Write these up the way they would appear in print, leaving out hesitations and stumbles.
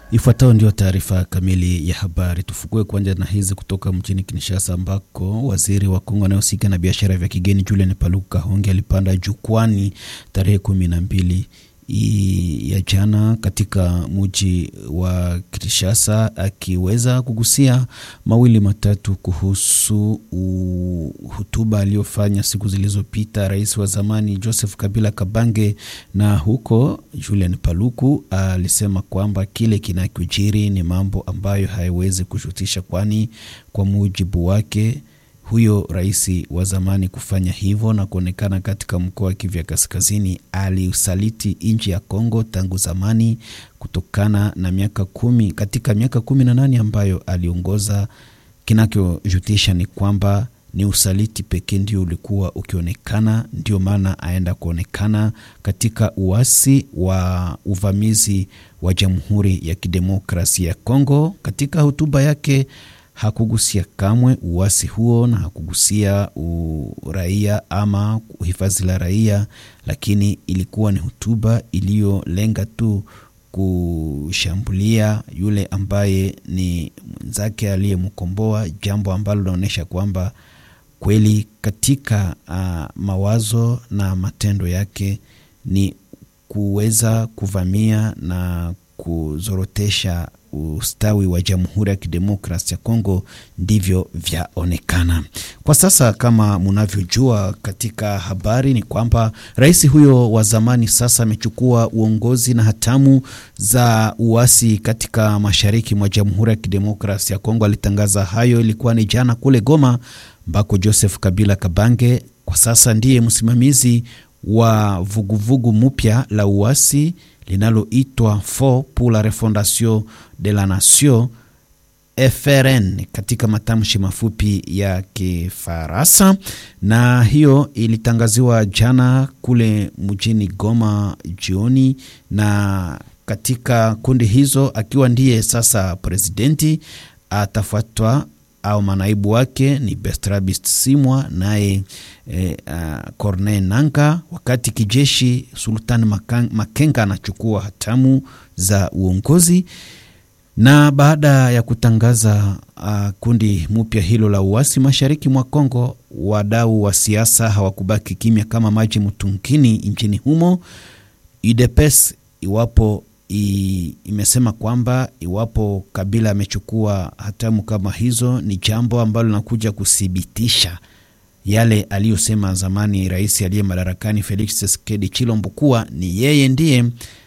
Ifuatayo ndio taarifa kamili ya habari. Tufungue kwanza na hizi kutoka mjini Kinshasa ambako waziri wa Kongo anayehusika na biashara vya kigeni Julien Paluku Kahonge alipanda jukwani tarehe 12 ya jana katika mji wa Kinshasa akiweza kugusia mawili matatu kuhusu hotuba aliyofanya siku zilizopita rais wa zamani Joseph Kabila Kabange. Na huko Julien Paluku alisema kwamba kile kinachojiri ni mambo ambayo haiwezi kushutisha, kwani kwa mujibu wake huyo rais wa zamani kufanya hivyo na kuonekana katika mkoa wa Kivu Kaskazini aliusaliti nchi ya Kongo tangu zamani kutokana na miaka 18 ambayo aliongoza. Kinachojutisha ni kwamba ni usaliti pekee ndio ulikuwa ukionekana, ndio maana aenda kuonekana katika uasi wa uvamizi wa Jamhuri ya Kidemokrasia ya Kongo. Katika hotuba yake hakugusia kamwe uasi huo na hakugusia uraia ama uhifadhi la raia, lakini ilikuwa ni hotuba iliyolenga tu kushambulia yule ambaye ni mwenzake aliyemkomboa, jambo ambalo linaonyesha kwamba kweli katika mawazo na matendo yake ni kuweza kuvamia na kuzorotesha ustawi wa Jamhuri ya Kidemokrasia ya Kongo, ndivyo vyaonekana. Kwa sasa kama mnavyojua katika habari ni kwamba rais huyo wa zamani sasa amechukua uongozi na hatamu za uasi katika mashariki mwa Jamhuri ya Kidemokrasia ya Kongo. Alitangaza hayo ilikuwa ni jana kule Goma ambako Joseph Kabila Kabange kwa sasa ndiye msimamizi wa vuguvugu mpya la uasi linaloitwa Fort pour la Refondation de la Nation, FRN katika matamshi mafupi ya Kifaransa. Na hiyo ilitangaziwa jana kule mjini Goma jioni, na katika kundi hizo akiwa ndiye sasa presidenti, atafuatwa au manaibu wake ni Bestrabist Simwa naye Corneille Nangaa, wakati kijeshi Sultan Makenga anachukua hatamu za uongozi. Na baada ya kutangaza kundi mpya hilo la uasi mashariki mwa Kongo, wadau wa siasa hawakubaki kimya kama maji mtungini nchini humo. UDPS imesema kwamba iwapo Kabila amechukua hatamu kama hizo ni jambo ambalo linakuja kuthibitisha yale aliyosema zamani rais aliye madarakani Felix Tshisekedi Chilombo kuwa ni yeye ndiye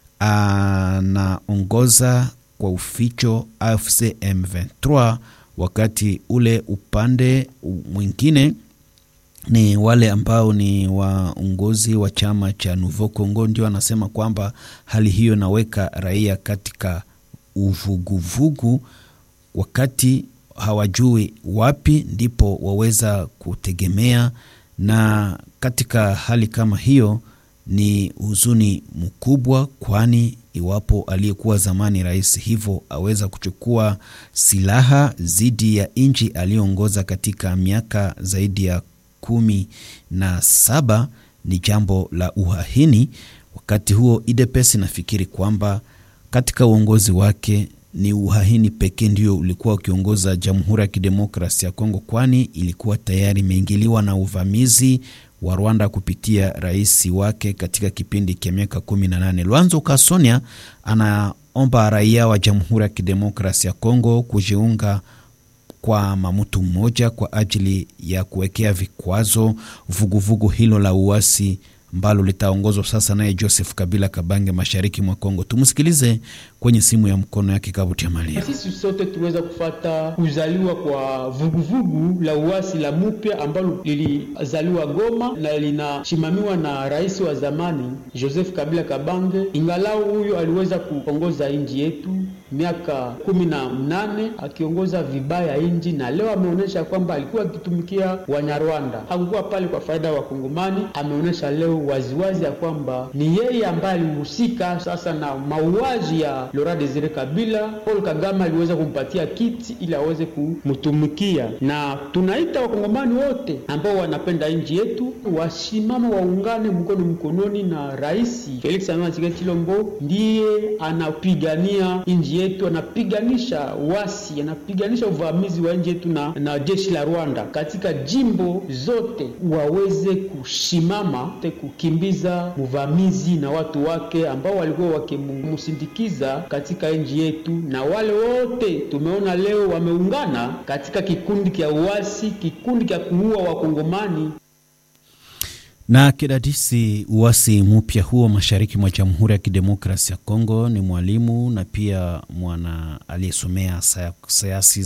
anaongoza kwa uficho AFC M23, wakati ule upande mwingine ni wale ambao ni waongozi wa chama cha Nouveau Congo ndio anasema kwamba hali hiyo naweka raia katika uvuguvugu, wakati hawajui wapi ndipo waweza kutegemea. Na katika hali kama hiyo ni huzuni mkubwa, kwani iwapo aliyekuwa zamani rais hivyo aweza kuchukua silaha zidi ya nchi aliongoza katika miaka zaidi ya 17, ni jambo la uhaini. Wakati huo UDPS nafikiri kwamba katika uongozi wake ni uhaini pekee ndio ulikuwa ukiongoza Jamhuri ya Kidemokrasia ya Kongo, kwani ilikuwa tayari imeingiliwa na uvamizi wa Rwanda kupitia rais wake katika kipindi cha miaka 18. Lwanzo Kasonia anaomba raia wa Jamhuri ya Kidemokrasia ya Kongo kujiunga kwa mtu mmoja kwa ajili ya kuwekea vikwazo vuguvugu hilo la uasi ambalo litaongozwa sasa naye Joseph Kabila Kabange mashariki mwa Kongo. Tumusikilize kwenye simu ya mkono yake Kabuti ya Malia. Sisi sote tuweza kufata kuzaliwa kwa vuguvugu la uasi la mupya ambalo lilizaliwa Goma na linashimamiwa na rais wa zamani Joseph Kabila Kabange. Ingalau huyo aliweza kuongoza nchi yetu miaka 18 akiongoza vibaya nchi, na leo ameonyesha kwamba alikuwa akitumikia Wanyarwanda, hakukuwa pale kwa faida wa Kongomani. Ameonyesha leo waziwazi ya kwamba ni yeye ambaye alihusika sasa na mauaji ya ya Laurent Desire Kabila, Paul Kagame aliweza kumpatia kiti ili aweze kumtumikia. Na tunaita wakongomani wote ambao wanapenda nchi yetu wasimame, waungane mkono mkononi na Rais Felix Antoine Tshilombo. Ndiye anapigania nchi yetu, anapiganisha wasi, anapiganisha uvamizi wa nchi yetu na jeshi la Rwanda katika jimbo zote, waweze kushimama kukimbiza muvamizi na watu wake ambao walikuwa wakimsindikiza katika nchi yetu. Na wale wote tumeona leo wameungana katika kikundi kia uasi, kikundi kia kuua wakongomani. Na kidadisi uasi mpya huo mashariki mwa Jamhuri ya Kidemokrasia ya Kongo ni mwalimu na pia mwana aliyesomea sayansi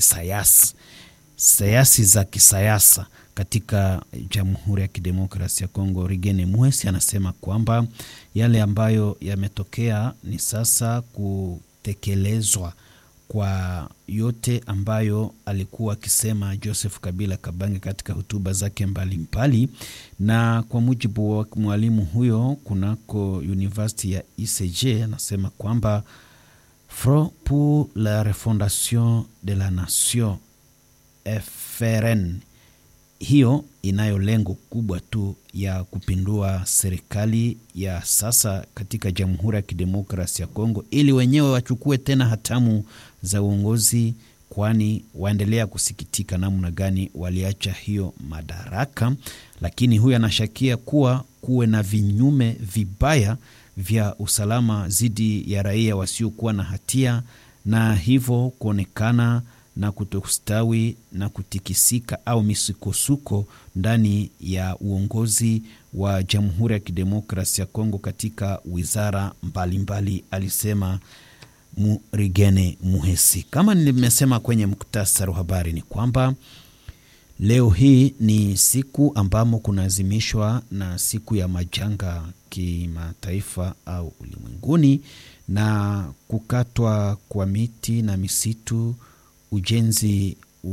za kisayasa katika Jamhuri ya Kidemokrasia ya Kongo, Rigene Muhesi, anasema kwamba yale ambayo yametokea ni sasa kutekelezwa kwa yote ambayo alikuwa akisema Joseph Kabila Kabange katika hotuba zake mbalimbali. Na kwa mujibu wa mwalimu huyo kunako University ya ICG, anasema kwamba Front pour la refondation de la nation FRN, hiyo inayo lengo kubwa tu ya kupindua serikali ya sasa katika Jamhuri ya Kidemokrasia ya Kongo ili wenyewe wachukue tena hatamu za uongozi, kwani waendelea kusikitika namna gani waliacha hiyo madaraka. Lakini huyu anashakia kuwe na vinyume vibaya vya usalama zidi ya raia wasiokuwa na hatia, na hivyo kuonekana na kutostawi na kutikisika au misukosuko ndani ya uongozi wa Jamhuri ya Kidemokrasia ya Kongo katika wizara mbalimbali, alisema Rigene Muhesi. Kama nimesema kwenye muktasari wa habari ni kwamba leo hii ni siku ambamo kunaazimishwa na siku ya majanga kimataifa au ulimwenguni, na kukatwa kwa miti na misitu, ujenzi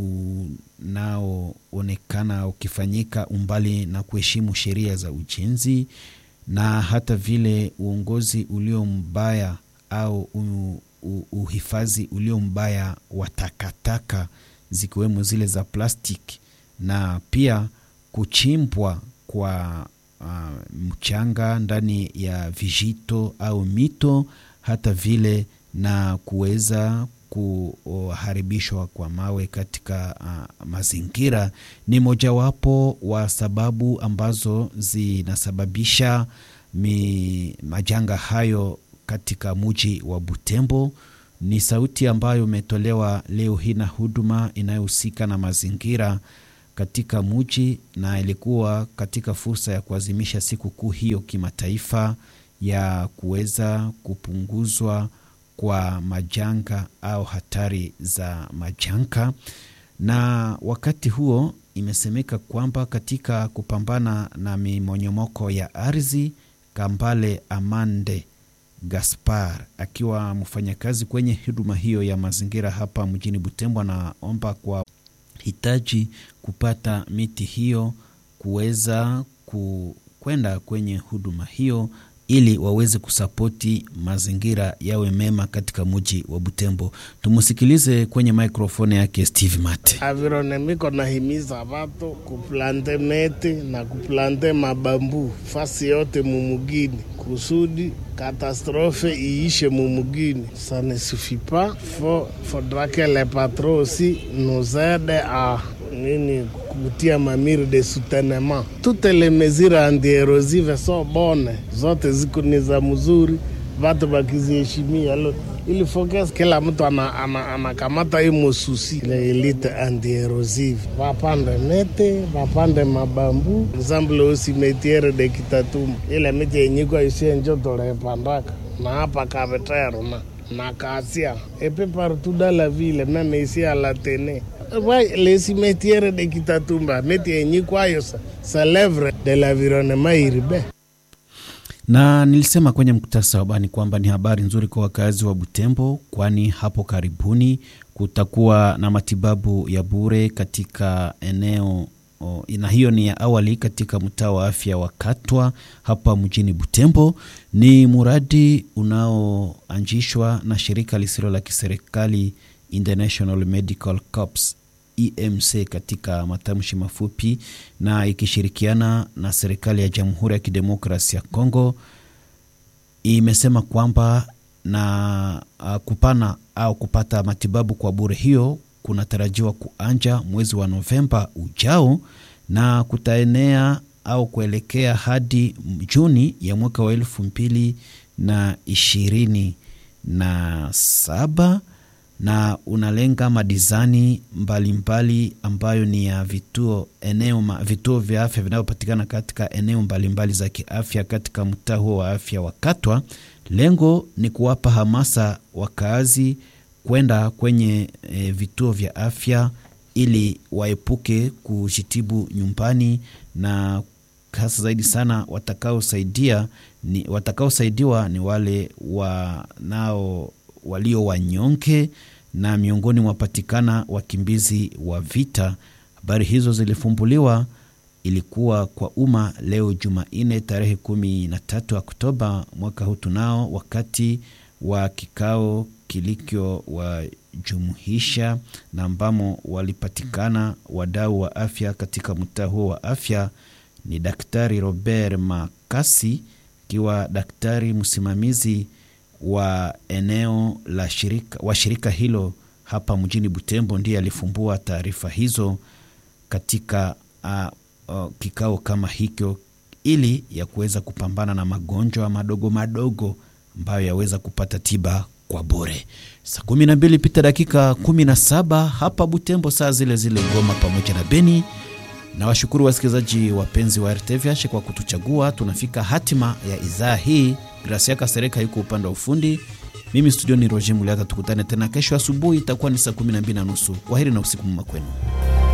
unaoonekana ukifanyika umbali na kuheshimu sheria za ujenzi, na hata vile uongozi ulio mbaya au uhifadhi ulio mbaya wa takataka zikiwemo zile za plastiki, na pia kuchimbwa kwa mchanga ndani ya vijito au mito, hata vile na kuweza kuharibishwa kwa mawe katika mazingira ni mojawapo wa sababu ambazo zinasababisha majanga hayo katika mji wa Butembo. Ni sauti ambayo imetolewa leo hii na huduma inayohusika na mazingira katika mji, na ilikuwa katika fursa ya kuadhimisha siku kuu hiyo kimataifa ya kuweza kupunguzwa kwa majanga au hatari za majanga. Na wakati huo imesemeka kwamba katika kupambana na mimonyomoko ya ardhi, Kambale Amande Gaspar akiwa mfanyakazi kwenye huduma hiyo ya mazingira hapa mjini Butembo, anaomba kwa hitaji kupata miti hiyo kuweza kwenda kwenye huduma hiyo ili waweze kusapoti mazingira yawe mema katika mji wa Butembo. Tumusikilize kwenye mikrofoni yake Steve Mate. Avironemiko nahimiza watu kuplante meti na kuplante mabambu fasi yote mumugini kusudi katastrofe iishe mumugini. Ça ne suffit pas, faudra que les patrons aussi nous aident à kutia mamiri de soutenement. Toutes les mesures anti-érosives sont bonnes, zote ziko ni za mzuri, watu bakiziheshimia. Ili focus kila mtu anakamata hiyo mosusi ile elite anti-érosive. Wapande mete, wapande mabambu, exemple aussi metiere de Kitatumba. Ile miti yenyiko isiye njoto le pandaka na hapa Kavetero na Kasia. Et peu partout dans la ville, même ici à la Tene. Ouais, les cimetières de Kitatumba, meti yenyiko ayo sa lèvre de l'environnement urbain. Na nilisema kwenye mkutasa wabani kwamba ni habari nzuri kwa wakazi wa Butembo, kwani hapo karibuni kutakuwa na matibabu ya bure katika eneo na hiyo ni ya awali katika mtaa wa afya wa Katwa hapa mjini Butembo. Ni muradi iliyoanzishwa na shirika lisilo la kiserikali International Medical Corps EMC katika matamshi mafupi, na ikishirikiana na serikali ya Jamhuri ya Kidemokrasia ya Kongo, imesema kwamba na kupata matibabu kwa bure hiyo kunatarajiwa kuanja mwezi wa Novemba ujao, na kutaenea au kuelekea hadi Juni ya mwaka wa 2027, na unalenga madizani mbalimbali ambayo ni ya vituo vya afya vinavyopatikana katika eneo mbalimbali za kiafya katika mtaa huo wa afya wa Katwa. Lengo ni kuwapa hamasa wakazi kwenda kwenye vituo vya afya ili waepuke kujitibu nyumbani, na hasa zaidi sana watakaosaidiwa ni wale walio wanyonge, na miongoni mwapatikana wakimbizi wa vita. Habari hizo zilifumbuliwa, ilikuwa kwa umma leo Jumanne tarehe 13 Oktoba mwaka huu tunao, wakati wa kikao kilikyo wajumuhisha na ambamo walipatikana wadau wa afya katika mtaa huo wa afya. Ni Daktari Robert Makasi, kiwa daktari msimamizi wa eneo la shirika hilo hapa mjini Butembo, ndiye alifumbua taarifa hizo katika kikao kama hicho, ili ya kuweza kupambana na magonjwa madogo madogo ambayo yaweza kupata tiba kwa bure. Saa 12 pita dakika 17 hapa Butembo, saa zile Goma pamoja na Beni. Na washukuru wasikilizaji wapenzi wa RTVH kwa kutuchagua. Tunafika hatima ya idhaa hii. Gracia Kasereka yuko upande wa ufundi. Mimi studio ni Roger Muliata. Tukutane tena kesho asubuhi, itakuwa ni saa 12:30. Kwaheri na usiku mwema kwenu.